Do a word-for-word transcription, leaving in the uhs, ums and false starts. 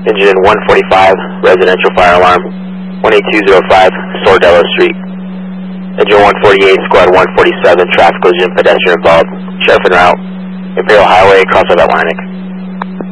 Engine one forty-five, residential fire alarm, one eight two zero five, Sordello Street. Engine one forty-eight, squad one forty-seven, traffic collision, pedestrian involved, sheriff en route, Imperial Highway, crossover Atlantic.